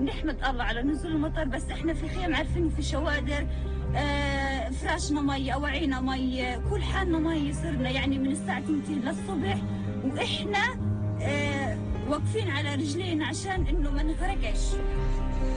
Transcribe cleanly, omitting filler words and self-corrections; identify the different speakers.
Speaker 1: نحمد الله على نزول المطر، بس احنا في خيم عارفين في شوادر، فراشنا مي، أواعينا مي، كل حالنا مي، صرنا يعني من الساعة 2 للصبح واحنا واقفين على رجلين عشان انه ما نغرقش.